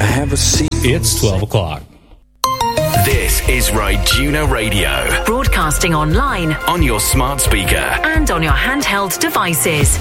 Have a seat. It's 12 o'clock. This is Ryduna Radio. Broadcasting online, on your smart speaker, and on your handheld devices.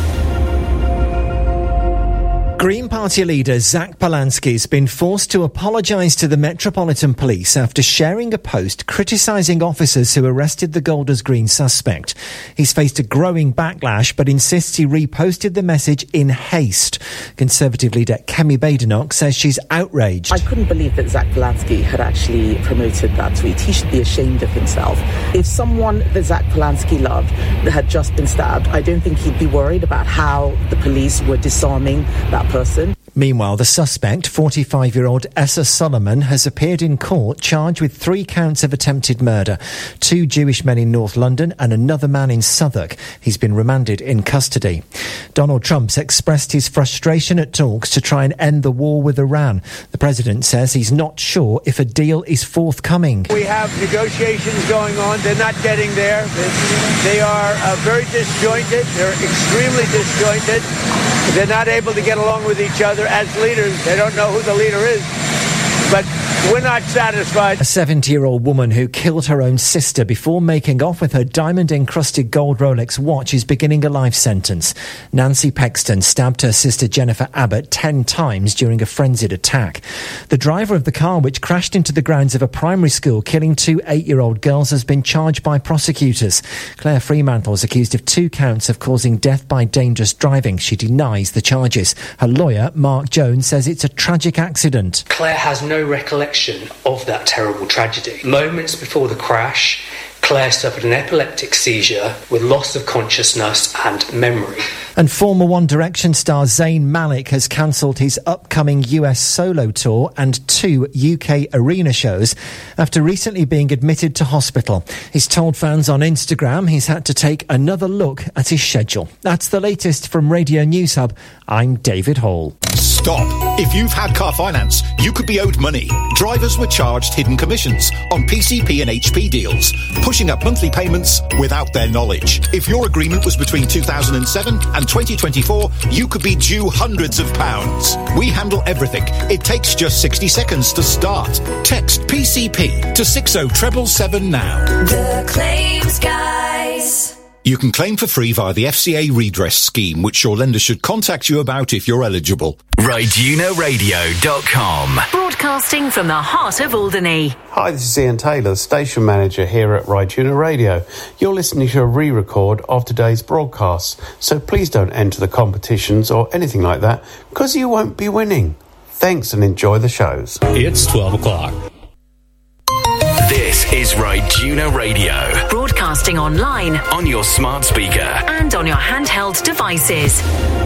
Green Party leader Zach Polansky has been forced to apologise to the Metropolitan Police after sharing a post criticising officers who arrested the Golders Green suspect. He's faced a growing backlash but insists he reposted the message in haste. Conservative leader Kemi Badenoch says she's outraged. I couldn't believe that Zach Polansky had actually promoted that tweet. He should be ashamed of himself. If someone that Zach Polansky loved had just been stabbed, I don't think he'd be worried about how the police were disarming that person. Meanwhile, the suspect, 45-year-old Essa Solomon, has appeared in court charged with 3 counts of attempted murder. 2 Jewish men in North London and another man in Southwark. He's been remanded in custody. Donald Trump's expressed his frustration at talks to try and end the war with Iran. The president says he's not sure if a deal is forthcoming. We have negotiations going on. They're not getting there. They are very disjointed. They're extremely disjointed. They're not able to get along with each other as leaders. They don't know who the leader is. But we're not satisfied. A 70-year-old woman who killed her own sister before making off with her diamond-encrusted gold Rolex watch is beginning a life sentence. Nancy Pexton stabbed her sister Jennifer Abbott 10 times during a frenzied attack. The driver of the car which crashed into the grounds of a primary school, killing 2 8-year-old girls, has been charged by prosecutors. Claire Fremantle is accused of 2 counts of causing death by dangerous driving. She denies the charges. Her lawyer, Mark Jones, says it's a tragic accident. Claire has no recollection of that terrible tragedy. Moments before the crash, Claire suffered an epileptic seizure with loss of consciousness and memory. And former One Direction star Zayn Malik has cancelled his upcoming US solo tour and 2 UK arena shows after recently being admitted to hospital. He's told fans on Instagram he's had to take another look at his schedule. That's the latest from Radio News Hub. I'm David Hall. Stop. If you've had car finance, you could be owed money. Drivers were charged hidden commissions on PCP and HP deals, pushing up monthly payments without their knowledge. If your agreement was between 2007 and 2024, you could be due hundreds of pounds. We handle everything. It takes just 60 seconds to start. Text PCP to 60777 now. The Claims Guys. You can claim for free via the FCA redress scheme, which your lender should contact you about if you're eligible. RydunaRadio.com. Broadcasting from the heart of Alderney. Hi, this is Ian Taylor, station manager here at Ryduna Radio. You're listening to a re-record of today's broadcasts, so please don't enter the competitions or anything like that, because you won't be winning. Thanks and enjoy the shows. It's 12 o'clock. This is Ryduna Radio. Broadcasting online, on your smart speaker, and on your handheld devices.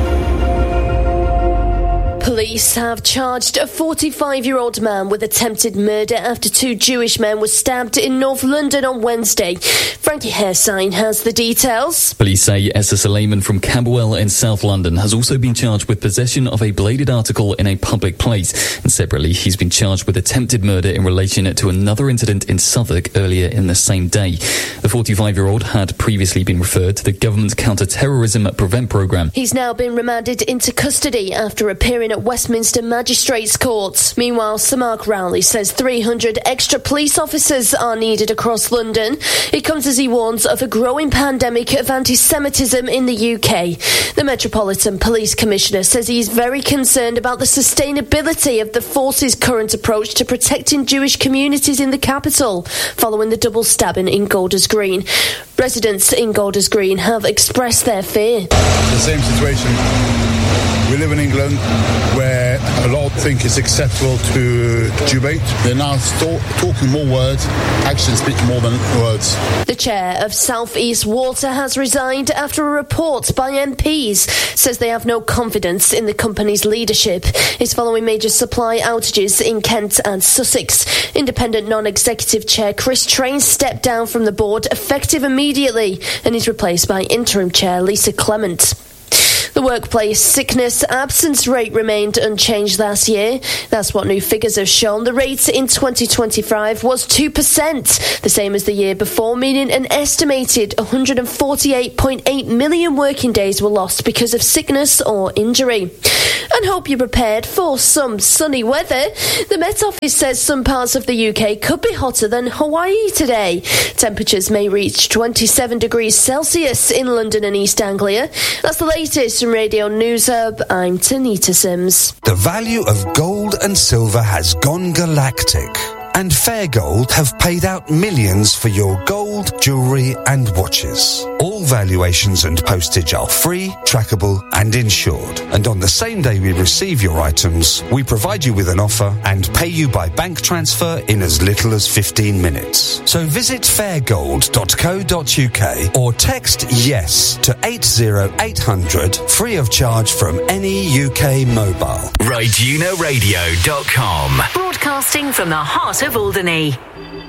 Police have charged a 45-year-old man with attempted murder after 2 Jewish men were stabbed in North London on Wednesday. Frankie Hairsign has the details. Police say Essa Suleiman from Camberwell in South London has also been charged with possession of a bladed article in a public place. And separately, he's been charged with attempted murder in relation to another incident in Southwark earlier in the same day. The 45-year-old had previously been referred to the government's counter-terrorism prevent programme. He's now been remanded into custody after appearing at Westminster Magistrates Court. Meanwhile, Sir Mark Rowley says 300 extra police officers are needed across London. It comes as he warns of a growing pandemic of anti-Semitism in the UK. The Metropolitan Police Commissioner says he's very concerned about the sustainability of the force's current approach to protecting Jewish communities in the capital, following the double stabbing in Golders Green. Residents in Golders Green have expressed their fear. The same situation. We live in England where a lot think it's acceptable to debate. They're now talking more words, actions speak more than words. The chair of South East Water has resigned after a report by MPs says they have no confidence in the company's leadership. It's following major supply outages in Kent and Sussex. Independent non-executive chair Chris Train stepped down from the board effective immediately and is replaced by interim chair Lisa Clement. The workplace sickness absence rate remained unchanged last year. That's what new figures have shown. The rate in 2025 was 2%, the same as the year before, meaning an estimated 148.8 million working days were lost because of sickness or injury. and hope you're prepared for some sunny weather. The Met Office says some parts of the UK could be hotter than Hawaii today. Temperatures may reach 27 degrees Celsius in London and East Anglia. That's the latest from Radio News Hub. I'm Tanita Sims. The value of gold and silver has gone galactic, and Fair Gold have paid out millions for your gold, jewellery and watches. All valuations and postage are free, trackable and insured. And on the same day we receive your items, we provide you with an offer and pay you by bank transfer in as little as 15 minutes. So visit fairgold.co.uk or text YES to 80800 free of charge from any UK mobile. RightUnoRadio.com. Broadcasting from the heart of Alderney.